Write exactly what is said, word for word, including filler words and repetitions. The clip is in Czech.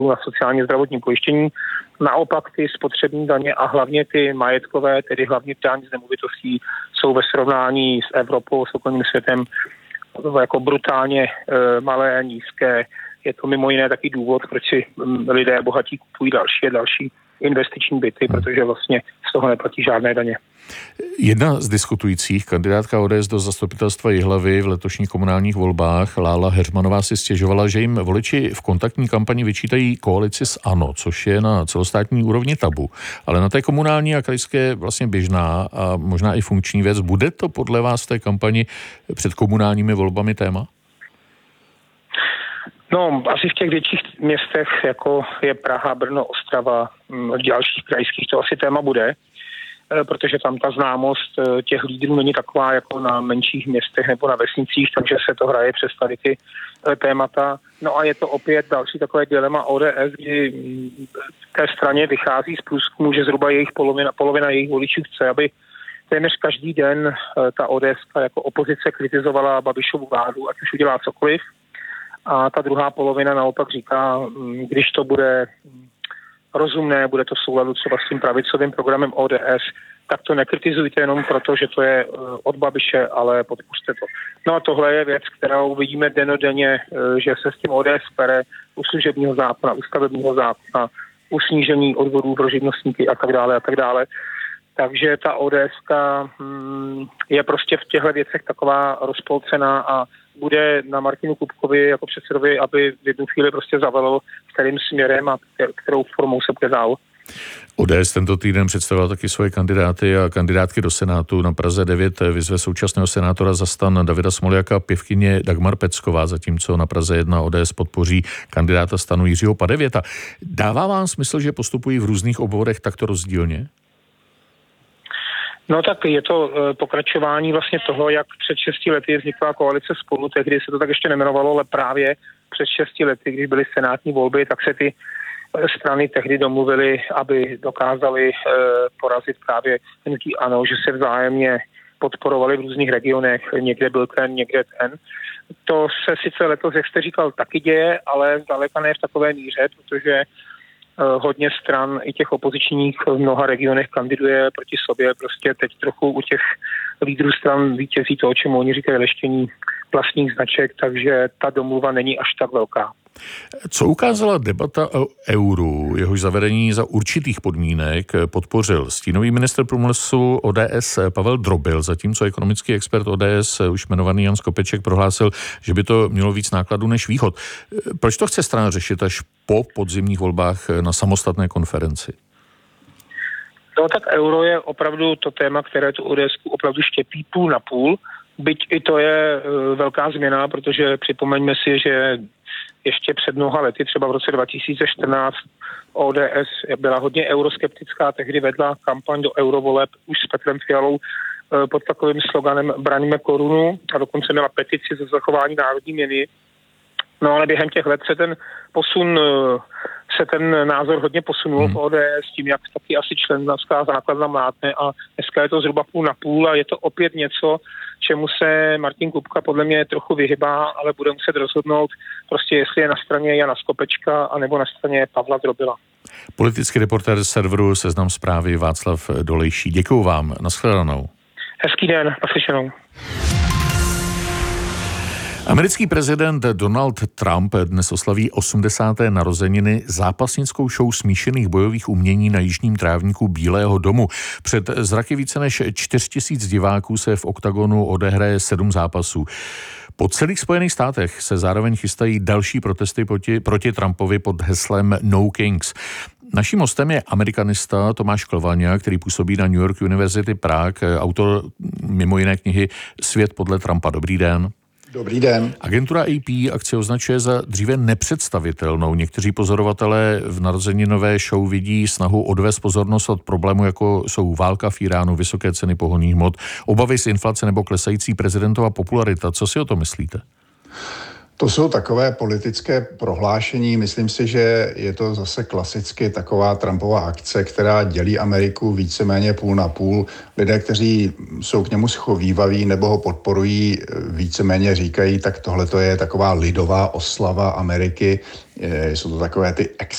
na sociálně zdravotní pojištění. Naopak ty spotřební daně a hlavně ty majetkové, tedy hlavně daň z nemovitostí, jsou ve srovnání s Evropou, s okolním světem jako brutálně e, malé a nízké. Je to mimo jiné taky důvod, proč si lidé bohatí kupují další a další investiční byty, protože vlastně z toho neplatí žádné daně. Jedna z diskutujících, kandidátka O D S do zastupitelstva Jihlavy v letošních komunálních volbách, Lála Heřmanová, si stěžovala, že jim voliči v kontaktní kampani vyčítají koalici s ANO, což je na celostátní úrovni tabu. Ale na té komunální a krajské vlastně běžná a možná i funkční věc. Bude to podle vás v té kampani před komunálními volbami téma? No, asi v těch větších městech, jako je Praha, Brno, Ostrava, v dalších krajských to asi téma bude, protože tam ta známost těch lídrů není taková jako na menších městech nebo na vesnicích, takže se to hraje přes tady ty témata. No a je to opět další takové dilema O D S, kdy té straně vychází z průzkumu, že zhruba jejich polovina, polovina jejich voličů chce, aby téměř každý den ta O D S jako opozice kritizovala Babišovu vládu, ať už udělá cokoliv. A ta druhá polovina naopak říká, když to bude rozumné, bude to v souladu třeba s tím pravicovým programem O D S, tak to nekritizujte jenom proto, že to je od Babiše, ale podpořte to. No a tohle je věc, kterou vidíme dennodenně, že se s tím O D S pere u služebního zákona, u stavebního zákona, u snížení odvodů pro živnostníky a tak dále a tak dále. Takže ta ODSka je prostě v těchto věcech taková rozpolcená a bude na Martinu Kupkovi jako předsedovi, aby v jednu chvíli prostě zavelil, kterým směrem a kterou formou se bude dál. O D S tento týden představila taky svoje kandidáty a kandidátky do Senátu. Na Praze devět vyzve současného senátora za STAN Davida Smoljaka pěvkyně Dagmar Pecková, zatímco na Praze jedna O D S podpoří kandidáta STANu Jiřího Padevěta. Dává vám smysl, že postupují v různých obvodech takto rozdílně? No tak je to pokračování vlastně toho, jak před šesti lety vznikla koalice Spolu, tehdy se to tak ještě nejmenovalo, ale právě před šesti lety, když byly senátní volby, tak se ty strany tehdy domluvily, aby dokázali porazit právě hnutí ANO, že se vzájemně podporovali v různých regionech, někde byl ten, někde ten. To se sice letos, jak jste říkal, taky děje, ale zdaleka ne v takové míře, protože hodně stran i těch opozičních v mnoha regionech kandiduje proti sobě. Prostě teď trochu u těch lídrů stran vítězí to, o čem oni říkají leštění vlastních značek, takže ta domluva není až tak velká. Co ukázala debata o euru, jehož zavedení za určitých podmínek podpořil stínový ministr průmyslu O D S Pavel Drobil, zatímco ekonomický expert O D S, už jmenovaný Jan Skopeček, prohlásil, že by to mělo víc nákladů než výhod. Proč to chce strana řešit až po podzimních volbách na samostatné konferenci? No tak euro je opravdu to téma, které tu O D S opravdu štěpí půl na půl. Byť i to je velká změna, protože připomeňme si, že ještě před mnoha lety, třeba v roce dva tisíce čtrnáct, O D S byla hodně euroskeptická, tehdy vedla kampaň do eurovoleb už s Petrem Fialou pod takovým sloganem Braňme korunu a dokonce měla petici za zachování národní měny. No ale během těch let se ten posun, se ten názor hodně posunul v O D S tím, jak taky asi členská základna mlátne a dneska je to zhruba půl na půl a je to opět něco, čemu se Martin Kupka podle mě trochu vyhybá, ale bude muset rozhodnout prostě, jestli je na straně Jana Skopečka anebo na straně Pavla Drobila. Politický reportér serveru Seznam Zprávy Václav Dolejší. Děkuju vám. Nashledanou. Hezký den. Naslyšenou. Americký prezident Donald Trump dnes oslaví osmdesáté narozeniny zápasnickou show smíšených bojových umění na jižním trávníku Bílého domu. Před zraky více než čtyři tisíce diváků se v oktagonu odehraje sedm zápasů. Po celých Spojených státech se zároveň chystají další protesty proti, proti Trumpovi pod heslem No Kings. Naším hostem je amerikanista Tomáš Klvaňa, který působí na New York University Prague, autor mimo jiné knihy Svět podle Trumpa. Dobrý den. Dobrý den. Agentura A P akci označuje za dříve nepředstavitelnou. Někteří pozorovatelé v narozeninové show vidí snahu odvést pozornost od problému, jako jsou válka v Iránu, vysoké ceny pohonných hmot, obavy z inflace nebo klesající prezidentova popularita. Co si o to myslíte? To jsou takové politické prohlášení. Myslím si, že je to zase klasicky taková Trumpova akce, která dělí Ameriku víceméně půl na půl. Lidé, kteří jsou k němu schovývaví nebo ho podporují, víceméně říkají, tak tohle to je taková lidová oslava Ameriky. Jsou to takové ty